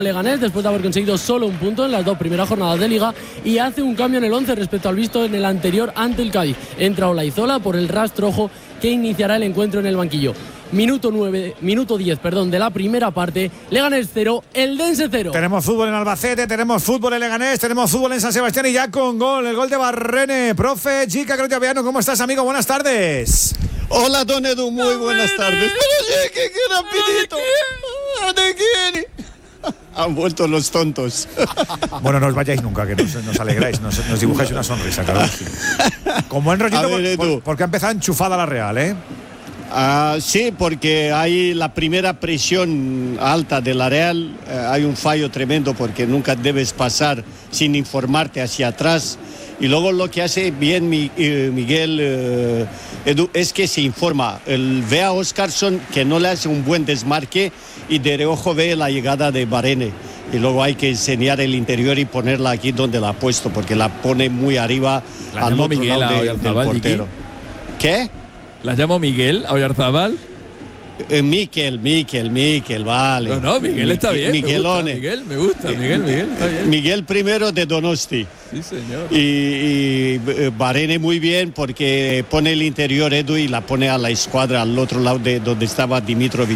Leganés después de haber conseguido solo un punto en las 2 primeras jornadas de Liga y hace un cambio en el 11 respecto al visto en el anterior ante el Cádiz. Entra Olaizola por el rastrojo que iniciará el encuentro en el banquillo. Minuto 10 de la primera parte. Leganés 0, Eldense 0. Tenemos fútbol en Albacete, tenemos fútbol en Leganés, tenemos fútbol en San Sebastián y ya con gol, el gol de Barrene. Profe Chica Crotiapiano, ¿cómo estás, amigo? Buenas tardes. Hola, don Edu, muy buenas tardes. Pero qué rapidito. ¿De quién? Han vuelto los tontos. Bueno, no os vayáis nunca, que nos alegráis, nos dibujáis una sonrisa, claro. Con buen rollito, porque ha empezado enchufada la Real, ¿eh? Sí, porque hay la primera presión alta de la Real, hay un fallo tremendo porque nunca debes pasar sin informarte hacia atrás. Y luego lo que hace bien Miguel Edu es que se informa. Ve a Óscarson que no le hace un buen desmarque y de reojo ve la llegada de Barrene. Y luego hay que enseñar el interior y ponerla aquí donde la ha puesto, porque la pone muy arriba al otro Miguel lado del portero. ¿Qué? ¿La llamo Miguel a Oyarzabal? Miquel, vale. No, Miguel está bien. Miguelone. Me gusta, Miguel, está bien. Miguel primero de Donosti. Sí, señor. Y Barrene muy bien porque pone el interior, Edu, y la pone a la escuadra al otro lado de donde estaba Dimitrovic.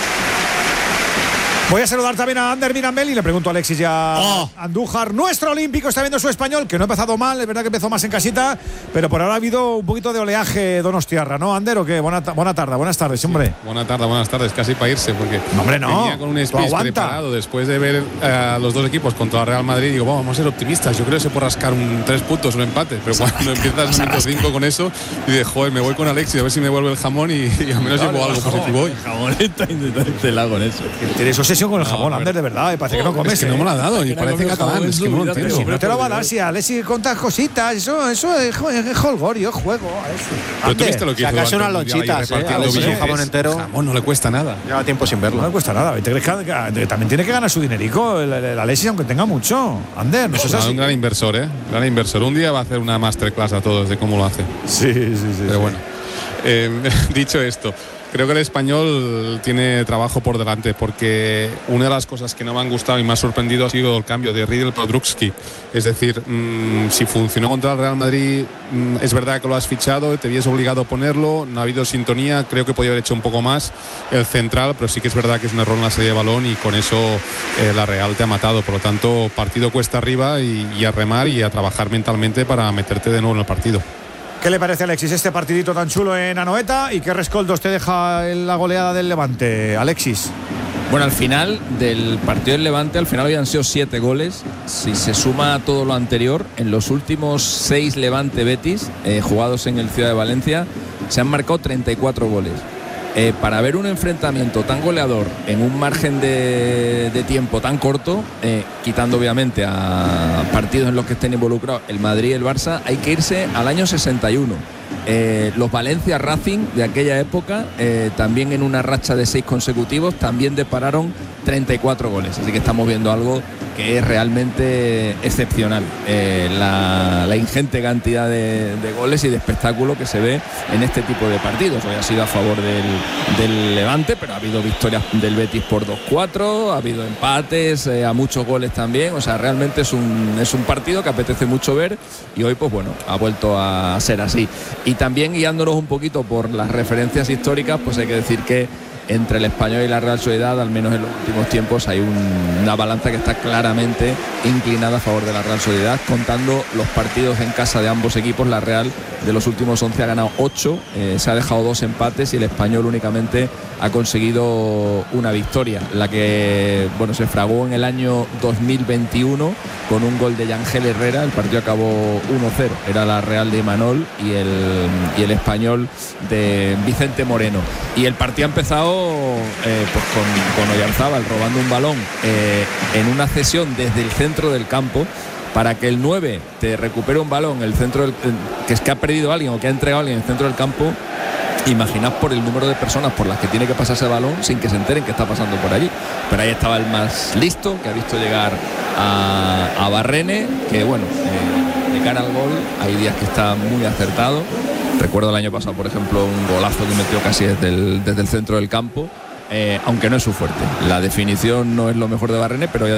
Voy a saludar también a Ander Mirambel y le pregunto a Alexis y a Andújar. Nuestro olímpico está viendo su Español, que no ha empezado mal, es verdad que empezó más en casita, pero por ahora ha habido un poquito de oleaje donostiarra, ¿no, Ander? ¿O qué? Buenas tardes, hombre. Sí, buenas tardes, casi para irse, porque venía con un speech preparado después de ver a los dos equipos contra el Real Madrid. Digo, vamos a ser optimistas, yo creo que se puede rascar 3 puntos, un empate, pero cuando empiezas en el 5 con eso, y de joder, me voy con Alexis a ver si me vuelve el jamón y al menos llevo algo positivo hoy. El jamón está intentando con eso. Tienes obsesión con el jamón, Ander, de verdad, parece que no comes. Es que no me lo ha dado y parece catalán, es que no lo entiendo. Si no te lo va a dar, si Alexis contas cositas, eso es holgorio, juego. Pero tú viste lo que hizo acaso unas lonchitas, Alexis, un jamón entero. Jamón no le cuesta nada. Lleva tiempo sin verlo. No le cuesta nada. ¿Te crees que también tiene que ganar su dinerico el Alexis, aunque tenga mucho? Ander, no es así. Un gran inversor, gran inversor. Un día va a hacer una masterclass a todos de cómo lo hace. Sí. Pero bueno, dicho esto, creo que el Español tiene trabajo por delante, porque una de las cosas que no me han gustado y me ha sorprendido ha sido el cambio de Riedel Podrubski. Es decir, si funcionó contra el Real Madrid, es verdad que lo has fichado, te habías obligado a ponerlo, no ha habido sintonía, creo que podía haber hecho un poco más el central, pero sí que es verdad que es un error en la salida de balón y con eso la Real te ha matado. Por lo tanto, partido cuesta arriba y a remar y a trabajar mentalmente para meterte de nuevo en el partido. ¿Qué le parece, Alexis, este partidito tan chulo en Anoeta? ¿Y qué rescoldos te deja la goleada del Levante, Alexis? Bueno, al final del partido del Levante, al final habían sido 7 goles. Si se suma todo lo anterior, en los últimos 6 Levante-Betis jugados en el Ciudad de Valencia, se han marcado 34 goles. Para ver un enfrentamiento tan goleador en un margen de tiempo tan corto, quitando obviamente a partidos en los que estén involucrados el Madrid y el Barça, hay que irse al año 61. Los Valencia Racing de aquella época, también en una racha de 6 consecutivos, también depararon 34 goles. Así que estamos viendo algo que es realmente excepcional. La ingente cantidad de goles y de espectáculo que se ve en este tipo de partidos. Hoy ha sido a favor del Levante, pero ha habido victorias del Betis por 2-4, ha habido empates, a muchos goles también. O sea, realmente es un partido que apetece mucho ver y hoy, pues bueno, ha vuelto a ser así. Y también guiándonos un poquito por las referencias históricas, pues hay que decir que entre el Español y la Real Sociedad, al menos en los últimos tiempos, hay una balanza que está claramente inclinada a favor de la Real Sociedad. Contando los partidos en casa de ambos equipos, la Real de los últimos 11 ha ganado 8, se ha dejado 2 empates y el Español únicamente ha conseguido una victoria, la que se fragó en el año 2021 con un gol de Yangel Herrera. El partido acabó 1-0, era la Real de Imanol y el Español de Vicente Moreno, y el partido ha empezado con Oyarzábal robando un balón en una cesión desde el centro del campo. Para que el 9 te recupere un balón en el centro que es que ha perdido alguien o que ha entregado a alguien en el centro del campo, imaginad por el número de personas por las que tiene que pasar ese balón sin que se enteren que está pasando por allí. Pero ahí estaba el más listo, que ha visto llegar a Barrene, que de cara al gol hay días que está muy acertado. Recuerdo el año pasado, por ejemplo, un golazo que metió casi desde el centro del campo, aunque no es su fuerte. La definición no es lo mejor de Barrene, pero